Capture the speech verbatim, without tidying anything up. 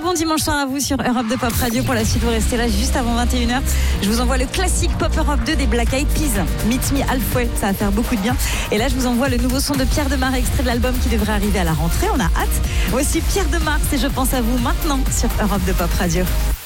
bon dimanche soir à vous sur Europe deux Pop Radio. Pour la suite, vous restez là juste avant vingt et une heures. Je vous envoie le classique Pop Europe deux des Black Eyed Peas, Meet Me Halfway, ça va faire beaucoup de bien. Et là, je vous envoie le nouveau son de Pierre Demar, extrait de l'album qui devrait arriver à la rentrée. On a hâte. Voici Pierre Demar, et je pense à vous maintenant sur Europe deux Pop Radio.